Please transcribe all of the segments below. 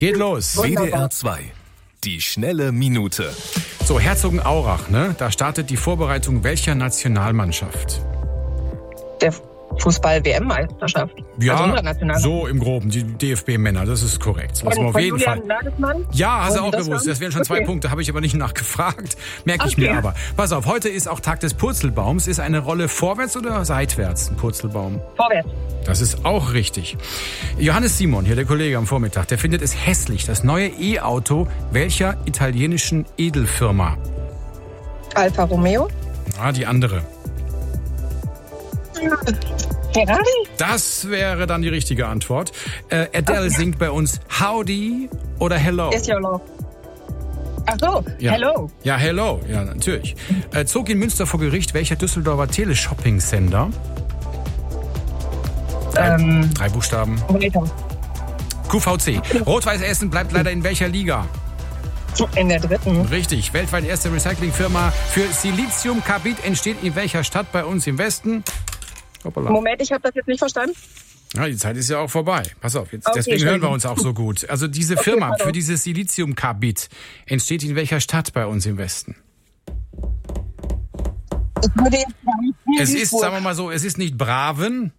Geht los. WDR 2. Die schnelle Minute. So, Herzogenaurach, ne? Da startet die Vorbereitung welcher Nationalmannschaft? Der Fußball-WM-Meisterschaft. Ja, also unserer Nationalmannschaft. so im Groben, die DFB-Männer, das ist korrekt. Was man auf jeden Julian Fall. Nagelsmann? Ja, hast du Und auch das gewusst. dann? Das wären schon 2 Punkte, habe ich aber nicht nachgefragt. Merke ich mir aber. Pass auf, heute ist auch Tag des Purzelbaums. Ist eine Rolle vorwärts oder seitwärts ein Purzelbaum? Vorwärts. Das ist auch richtig. Johannes Simon, hier der Kollege am Vormittag, der findet es hässlich, das neue E-Auto welcher italienischen Edelfirma? Alfa Romeo? Ah, die andere. Ferrari? Das wäre dann die richtige Antwort. Adele singt bei uns Howdy oder Hello? Is your love. Ach so, Ja. hello. Ja, hello. Ja, natürlich. Zog in Münster vor Gericht welcher Düsseldorfer Teleshopping-Sender? 3 Buchstaben. Weiter. QVC. Rot-Weiß Essen bleibt leider in welcher Liga? In der 3. Richtig. Weltweit erste Recyclingfirma für Siliziumkarbid entsteht in welcher Stadt bei uns im Westen? Hoppala. Moment, ich habe das jetzt nicht verstanden. Ja, die Zeit ist ja auch vorbei. Pass auf, jetzt, Okay, deswegen hören wir uns auch so gut. Also diese Okay, Firma pardon. für dieses Siliziumkarbid entsteht in welcher Stadt bei uns im Westen? Ich würde jetzt sagen, Es ist, sagen wir mal so, es ist nicht Braven.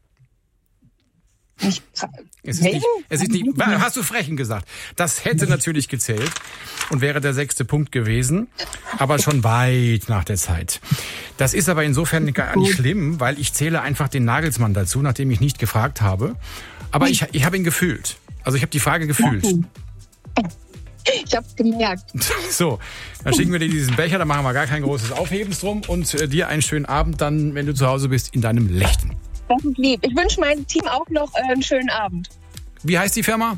Es ist nicht, hast du Frechen gesagt? Das hätte natürlich gezählt und wäre der 6. Punkt gewesen, aber schon weit nach der Zeit. Das ist aber insofern gar nicht schlimm, weil ich zähle einfach den Nagelsmann dazu, nachdem ich nicht gefragt habe. Aber ich habe ihn gefühlt. Also ich habe die Frage gefühlt. Ich hab's gemerkt. So, dann schicken wir dir diesen Becher, da machen wir gar kein großes Aufhebens drum und dir einen schönen Abend dann, wenn du zu Hause bist, in deinem Lechten. Das ist lieb. Ich wünsche meinem Team auch noch einen schönen Abend. Wie heißt die Firma?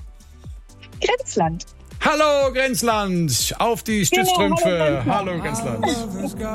Grenzland. Hallo Grenzland, auf die Stützstrümpfe. Hallo, Hallo Grenzland.